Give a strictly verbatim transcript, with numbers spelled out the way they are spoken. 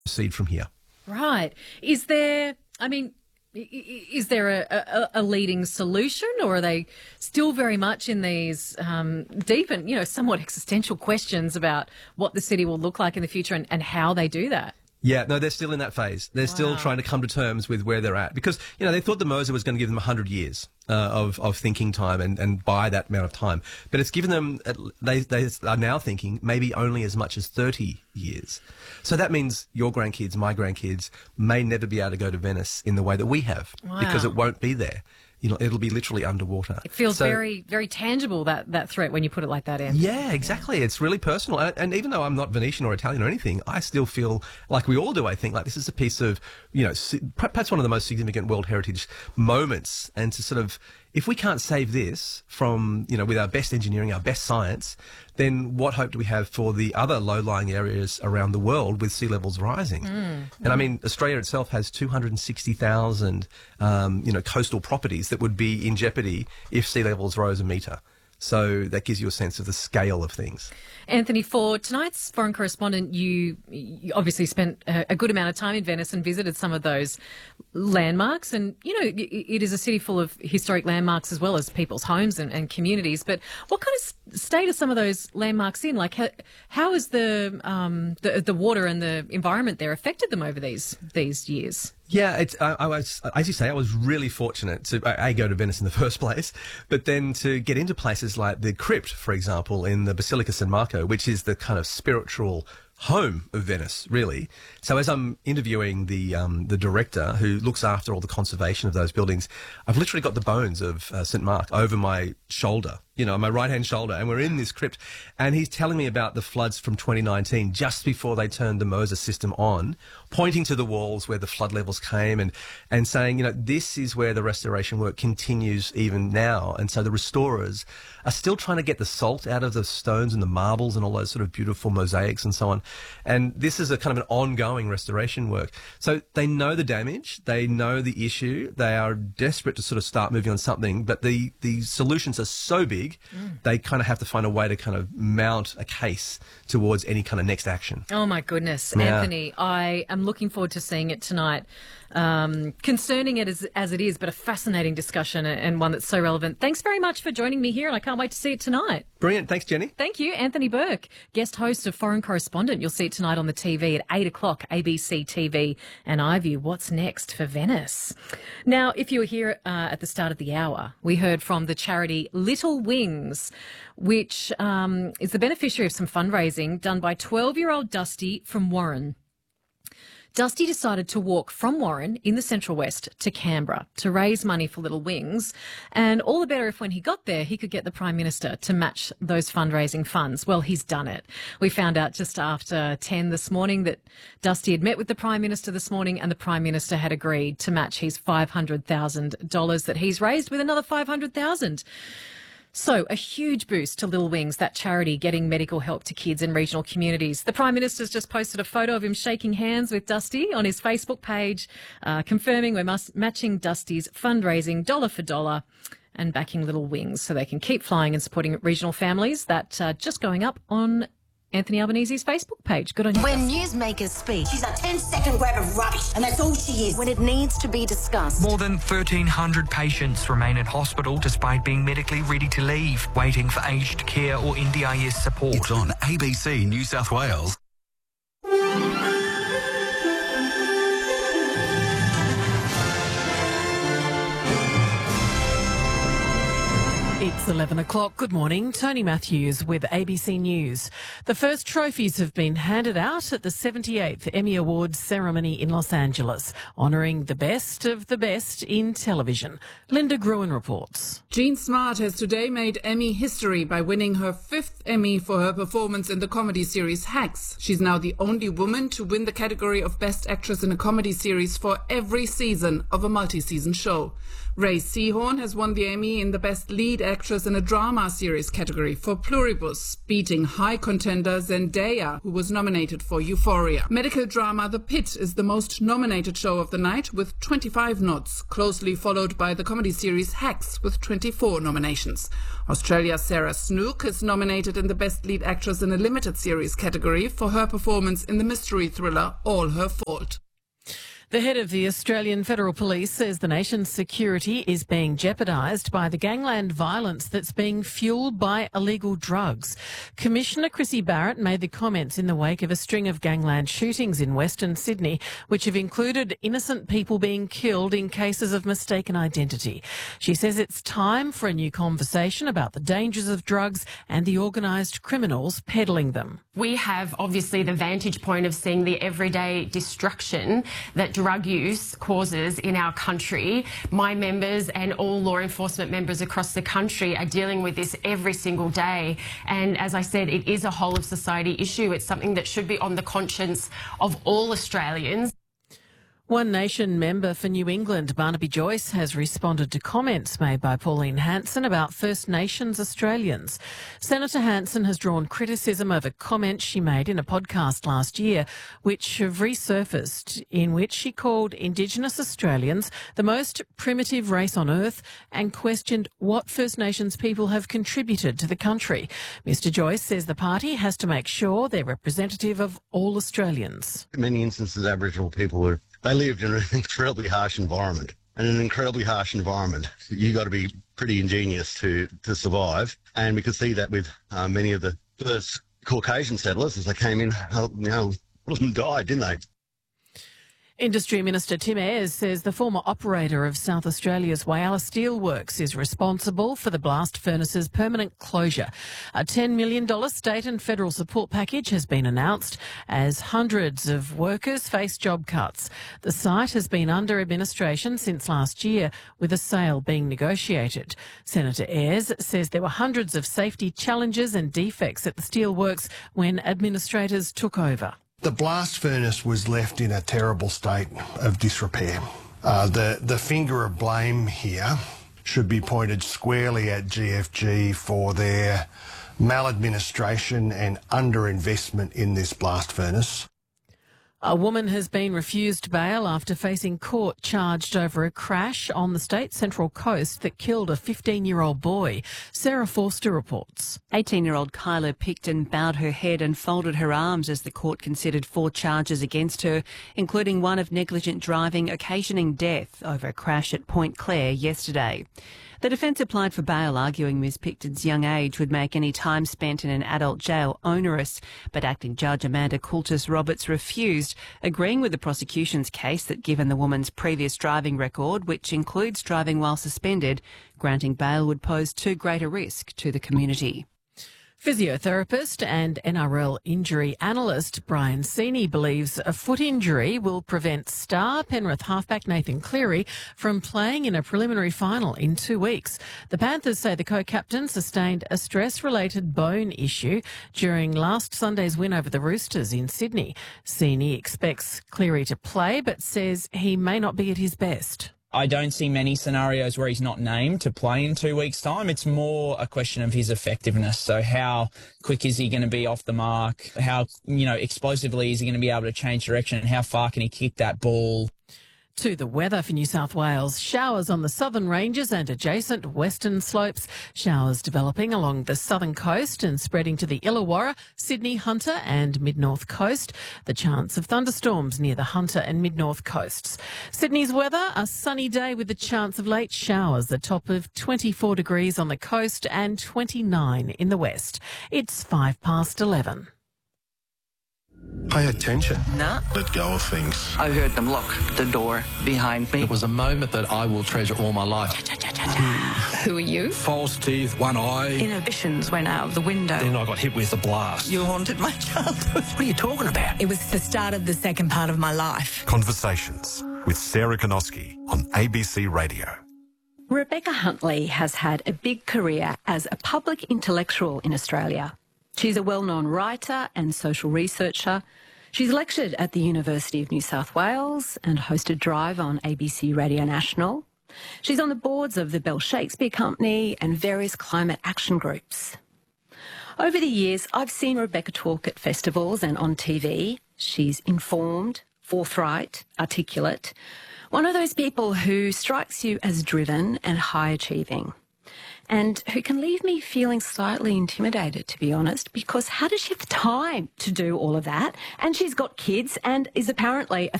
proceed from here. Right. Is there, I mean, is there a, a, a leading solution, or are they still very much in these um, deep and, you know, somewhat existential questions about what the city will look like in the future and, and how they do that? Yeah, no, they're still in that phase. They're wow. still trying to come to terms with where they're at because, you know, they thought the Moser was going to give them one hundred years uh, of, of thinking time and, and buy that amount of time. But it's given them, they, they are now thinking maybe only as much as thirty years. So that means your grandkids, my grandkids may never be able to go to Venice in the way that we have wow. because it won't be there. You know, it'll be literally underwater. It feels so, very, very tangible, that, that threat, when you put it like that in. Yeah, exactly. It's really personal. And, and even though I'm not Venetian or Italian or anything, I still feel like we all do, I think, like this is a piece of, you know, perhaps one of the most significant World Heritage moments. And to sort of, if we can't save this from, you know, with our best engineering, our best science, then what hope do we have for the other low-lying areas around the world with sea levels rising? Mm. And I mean, Australia itself has two hundred sixty thousand, um, you know, coastal properties that would be in jeopardy if sea levels rose a metre. So that gives you a sense of the scale of things. Anthony, for tonight's Foreign Correspondent, you, you obviously spent a, a good amount of time in Venice and visited some of those landmarks. And, you know, it, it is a city full of historic landmarks as well as people's homes and, and communities. But what kind of state are some of those landmarks in? Like, how, how has the, um, the the water and the environment there affected them over these these years? Yeah, it's, I, I was, as you say, I was really fortunate to, A, go to Venice in the first place, but then to get into places like the crypt, for example, in the Basilica San Marco, which is the kind of spiritual home of Venice, really. So as I'm interviewing the um, the director who looks after all the conservation of those buildings, I've literally got the bones of uh, Saint Mark over my shoulder, you know, my right-hand shoulder, and we're in this crypt, and he's telling me about the floods from twenty nineteen, just before they turned the Moser system on, pointing to the walls where the flood levels came and, and saying, you know, this is where the restoration work continues even now. And so the restorers are still trying to get the salt out of the stones and the marbles and all those sort of beautiful mosaics and so on. And this is a kind of an ongoing restoration work. So they know the damage, they know the issue, they are desperate to sort of start moving on something, but the, the solutions are so big, mm. they kind of have to find a way to kind of mount a case towards any kind of next action. Oh my goodness, yeah. Anthony, I am looking forward to seeing it tonight. Um, concerning it as, as it is, but a fascinating discussion and one that's so relevant. Thanks very much for joining me here, and I can't wait to see it tonight. Brilliant. Thanks, Jenny. Thank you. Anthony Burke, guest host of Foreign Correspondent. You'll see it tonight on the T V at eight o'clock, A B C T V and iView. What's next for Venice? Now, if you were here uh, at the start of the hour, we heard from the charity Little Wings, which um, is the beneficiary of some fundraising done by twelve-year-old Dusty from Warren. Dusty decided to walk from Warren in the Central West to Canberra to raise money for Little Wings, and all the better if when he got there he could get the Prime Minister to match those fundraising funds. Well, he's done it. We found out just after ten this morning that Dusty had met with the Prime Minister this morning, and the Prime Minister had agreed to match his five hundred thousand dollars that he's raised with another five hundred thousand dollars. So a huge boost to Little Wings, that charity getting medical help to kids in regional communities. The Prime Minister's just posted a photo of him shaking hands with Dusty on his Facebook page, uh, confirming we're mus- matching Dusty's fundraising dollar for dollar and backing Little Wings so they can keep flying and supporting regional families. That uh, just going up on Anthony Albanese's Facebook page. Good on you. When newsmakers speak, she's a ten-second grab of rubbish, and that's all she is. When it needs to be discussed. More than thirteen hundred patients remain in hospital despite being medically ready to leave, waiting for aged care or N D I S support. It's on A B C New South Wales. It's eleven o'clock. Good morning. Tony Matthews with A B C News. The first trophies have been handed out at the seventy-eighth Emmy Awards ceremony in Los Angeles, honouring the best of the best in television. Linda Gruen reports. Jean Smart has today made Emmy history by winning her fifth Emmy for her performance in the comedy series Hacks. She's now the only woman to win the category of Best Actress in a Comedy Series for every season of a multi-season show. Ray Seahorn has won the Emmy in the Best Lead Actress in a Drama Series category for Pluribus, beating high contender Zendaya, who was nominated for Euphoria. Medical drama The Pit is the most nominated show of the night with twenty-five nods, closely followed by the comedy series Hacks with twenty-four nominations. Australia's Sarah Snook is nominated in the Best Lead Actress in a Limited Series category for her performance in the mystery thriller All Her Fault. The head of the Australian Federal Police says the nation's security is being jeopardised by the gangland violence that's being fuelled by illegal drugs. Commissioner Chrissy Barrett made the comments in the wake of a string of gangland shootings in Western Sydney, which have included innocent people being killed in cases of mistaken identity. She says it's time for a new conversation about the dangers of drugs and the organised criminals peddling them. We have obviously the vantage point of seeing the everyday destruction that drug use causes in our country. My members and all law enforcement members across the country are dealing with this every single day. And as I said, it is a whole of society issue. It's something that should be on the conscience of all Australians. One Nation member for New England, Barnaby Joyce, has responded to comments made by Pauline Hanson about First Nations Australians. Senator Hanson has drawn criticism over comments she made in a podcast last year, which have resurfaced, in which she called Indigenous Australians the most primitive race on earth and questioned what First Nations people have contributed to the country. Mister Joyce says the party has to make sure they're representative of all Australians. In many instances, Aboriginal people were They lived in an incredibly harsh environment. And in an incredibly harsh environment, you got to be pretty ingenious to, to survive. And we could see that with uh, many of the first Caucasian settlers as they came in, uh, you know, a lot of them died, didn't they? Industry Minister Tim Ayres says the former operator of South Australia's Whyalla Steelworks is responsible for the blast furnace's permanent closure. A ten million dollars state and federal support package has been announced as hundreds of workers face job cuts. The site has been under administration since last year, with a sale being negotiated. Senator Ayres says there were hundreds of safety challenges and defects at the steelworks when administrators took over. The blast furnace was left in a terrible state of disrepair. Uh, the, the finger of blame here should be pointed squarely at G F G for their maladministration and underinvestment in this blast furnace. A woman has been refused bail after facing court charged over a crash on the state central coast that killed a fifteen-year-old boy. Sarah Forster reports. eighteen-year-old Kyla Picton bowed her head and folded her arms as the court considered four charges against her, including one of negligent driving occasioning death over a crash at Point Clare yesterday. The defence applied for bail, arguing Miz Picton's young age would make any time spent in an adult jail onerous, but acting judge Amanda Coulter-Roberts refused, agreeing with the prosecution's case that given the woman's previous driving record, which includes driving while suspended, granting bail would pose too great a risk to the community. Physiotherapist and N R L injury analyst Brian Seeney believes a foot injury will prevent star Penrith halfback Nathan Cleary from playing in a preliminary final in two weeks. The Panthers say the co-captain sustained a stress-related bone issue during last Sunday's win over the Roosters in Sydney. Seeney expects Cleary to play but says he may not be at his best. I don't see many scenarios where he's not named to play in two weeks' time. It's more a question of his effectiveness. So how quick is he going to be off the mark? How, you know, explosively is he going to be able to change direction? And how far can he kick that ball? To the weather for New South Wales. Showers on the southern ranges and adjacent western slopes. Showers developing along the southern coast and spreading to the Illawarra, Sydney, Hunter and mid-north coast. The chance of thunderstorms near the Hunter and mid-north coasts. Sydney's weather, a sunny day with the chance of late showers. The top of twenty-four degrees on the coast and twenty-nine in the west. It's five past eleven. Pay attention. Nah. Let go of things. I heard them lock the door behind me. It was a moment that I will treasure all my life. Who are you? False teeth, one eye. Inhibitions went out of the window. Then I got hit with a blast. You haunted my childhood. What are you talking about? It was the start of the second part of my life. Conversations with Sarah Konoski on A B C Radio. Rebecca Huntley has had a big career as a public intellectual in Australia. She's a well-known writer and social researcher. She's lectured at the University of New South Wales and hosted Drive on A B C Radio National. She's on the boards of the Bell Shakespeare Company and various climate action groups. Over the years, I've seen Rebecca talk at festivals and on T V. She's informed, forthright, articulate, one of those people who strikes you as driven and high-achieving, and who can leave me feeling slightly intimidated, to be honest, because how does she have the time to do all of that? And she's got kids and is apparently a